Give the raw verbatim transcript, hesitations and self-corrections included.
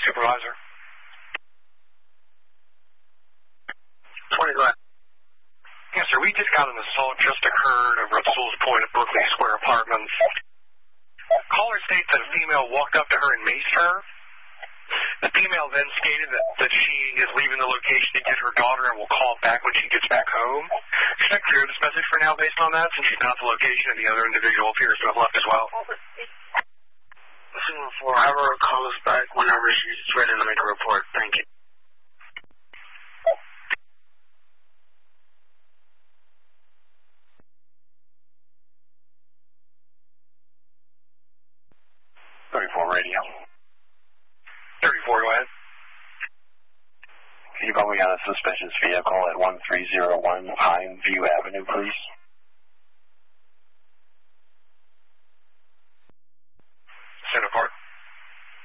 supervisor. twenty, go ahead. Yes, sir. We just got an assault just occurred over at Sewell's Point at Berkeley Square Apartments. Caller states that a female walked up to her and maced her. The female then stated that, that she is leaving the location to get her daughter and will call back when she gets back home. Should I clear this message for now based on that, since she's not at the location and the other individual appears to have left as well? Listen, for have her call us back whenever she's ready to make a report. Thank you. thirty-four radio. thirty-four, go ahead. Can you call me on a suspicious vehicle at one three zero one Pine View Avenue, please?